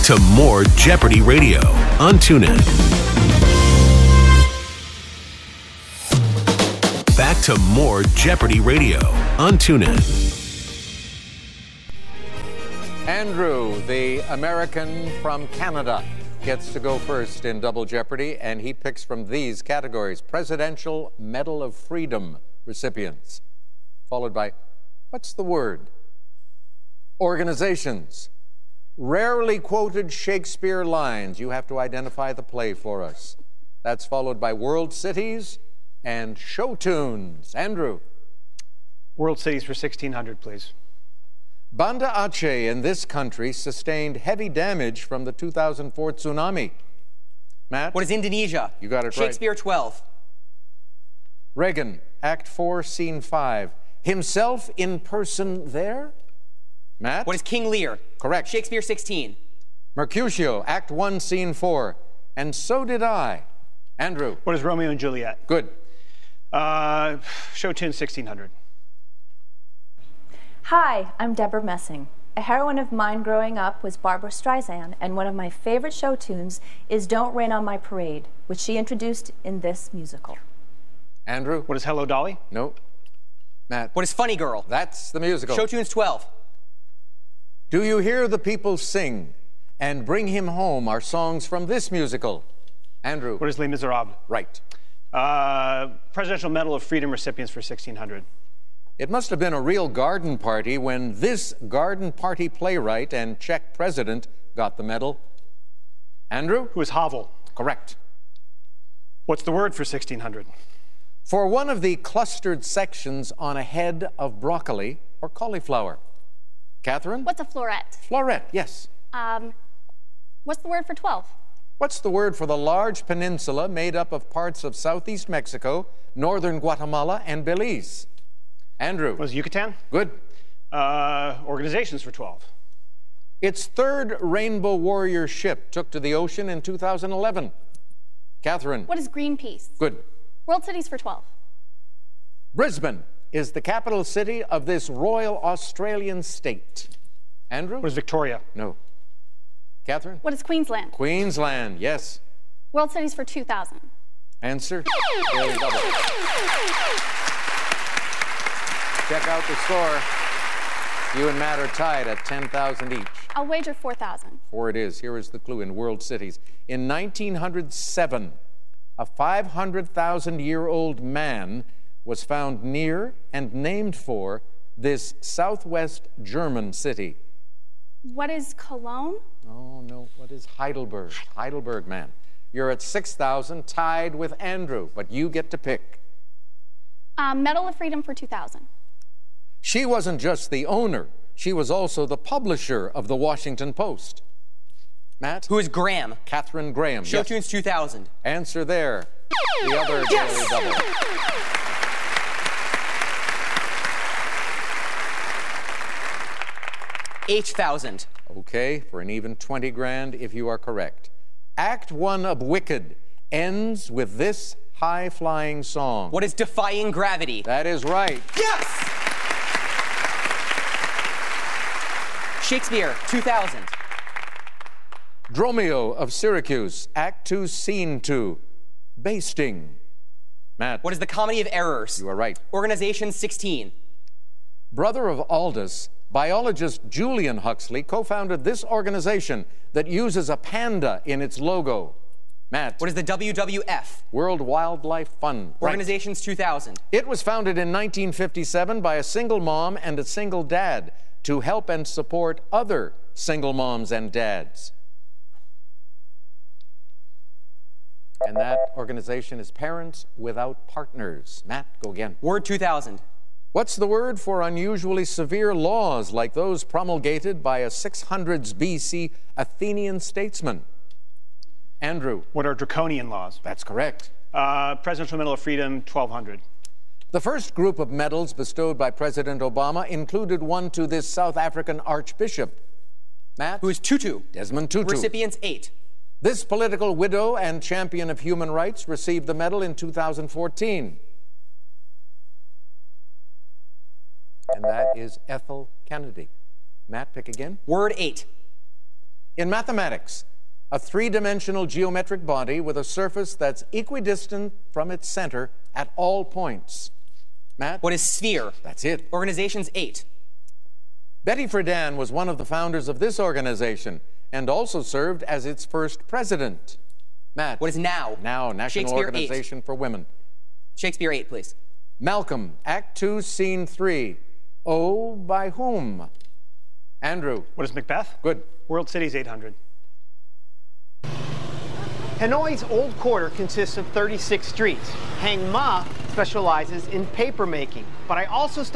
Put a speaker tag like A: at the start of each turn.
A: to more Jeopardy Radio on TuneIn. Back to more Jeopardy Radio on TuneIn.
B: Andrew, the American from Canada, gets to go first in Double Jeopardy, and he picks from these categories: Presidential Medal of Freedom recipients, followed by, what's the word? Organizations. Rarely quoted Shakespeare lines. You have to identify the play for us. That's followed by world cities and show tunes. Andrew.
C: World cities for 1600, please.
B: Banda Aceh in this country sustained heavy damage from the 2004 tsunami. Matt?
D: What is Indonesia?
B: You got it right.
D: Shakespeare 12.
B: Reagan, Act 4, Scene 5. Himself in person there? Matt?
D: What is King Lear?
B: Correct.
D: Shakespeare 16.
B: Mercutio, Act 1, Scene 4. And so did I. Andrew.
C: What is Romeo and Juliet?
B: Good.
C: Show tune 1600.
E: Hi, I'm Deborah Messing. A heroine of mine growing up was Barbara Streisand, and one of my favorite show tunes is Don't Rain on My Parade, which she introduced in this musical.
B: Andrew.
C: What is Hello, Dolly?
B: No. Matt.
D: What is Funny Girl?
B: That's the musical.
D: Show tunes 12.
B: Do You Hear the People Sing and Bring Him Home are songs from this musical. Andrew.
C: What is Les Miserables?
B: Right.
C: Presidential Medal of Freedom recipients for 1600.
B: It must have been a real garden party when this garden party playwright and Czech president got the medal. Andrew?
C: Who is Havel?
B: Correct.
C: What's the word for 1600?
B: For one of the clustered sections on a head of broccoli or cauliflower. Catherine?
F: What's a floret?
B: Floret, yes.
F: What's the word for 12?
B: What's the word for the large peninsula made up of parts of southeast Mexico, northern Guatemala, and Belize? Andrew.
C: Was Yucatan?
B: Good.
C: Organizations for 12.
B: Its third Rainbow Warrior ship took to the ocean in 2011. Catherine.
F: What is Greenpeace?
B: Good.
F: World cities for 12.
B: Brisbane is the capital city of this Royal Australian state. Andrew?
C: What is Victoria?
B: No. Catherine?
F: What is Queensland?
B: Queensland, yes.
F: World cities for 2000.
B: Answer? Daily Double. Check out the score. You and Matt are tied at 10,000 each.
F: I'll wager 4,000.
B: 4 it is. Here is the clue in world cities. In 1907, a 500,000-year-old man was found near and named for this southwest German city.
F: What is Cologne?
B: Oh, no. What is Heidelberg? Heidelberg, man. You're at 6,000, tied with Andrew, but you get to pick.
F: Medal of Freedom for 2000.
B: She wasn't just the owner. She was also the publisher of the Washington Post. Matt?
D: Who is Graham?
B: Catherine Graham.
D: Show
B: yes.
D: tunes 2000.
B: Answer there. The other Daily Double.
D: 8,000.
B: Okay, for an even 20 grand if you are correct. Act 1 of Wicked ends with this high-flying song.
D: What is Defying Gravity?
B: That is right.
D: Yes! Shakespeare, 2000.
B: Dromio of Syracuse, Act 2, Scene 2, Basting. Matt.
D: What is the Comedy of Errors?
B: You are right.
D: Organization 16.
B: Brother of Aldous, biologist Julian Huxley co-founded this organization that uses a panda in its logo. Matt.
D: What is the WWF?
B: World Wildlife Fund.
D: Organizations 2000.
B: It was founded in 1957 by a single mom and a single dad to help and support other single moms and dads. And that organization is Parents Without Partners. Matt, go again.
D: Word 2000.
B: What's the word for unusually severe laws like those promulgated by a 600s BC Athenian statesman? Andrew.
C: What are draconian laws?
B: That's correct.
C: Presidential Medal of Freedom, 1200.
B: The first group of medals bestowed by President Obama included one to this South African archbishop. Matt?
D: Who is Tutu?
B: Desmond Tutu.
D: Recipients 8.
B: This political widow and champion of human rights received the medal in 2014. And that is Ethel Kennedy. Matt, pick again.
D: Word 8.
B: In mathematics, a three-dimensional geometric body with a surface that's equidistant from its center at all points. Matt?
D: What is sphere?
B: That's it.
D: Organization's 8.
B: Betty Friedan was one of the founders of this organization and also served as its first president. Matt?
D: What is now?
B: Now, National
D: Shakespeare,
B: Organization
D: 8.
B: for Women.
D: Shakespeare 8, please.
B: Malcolm, Act 2, Scene 3. Oh, by whom? Andrew?
C: What is Macbeth?
B: Good.
C: World Cities 800.
G: Hanoi's Old Quarter consists of 36 streets. Hang Ma specializes in paper making, but I also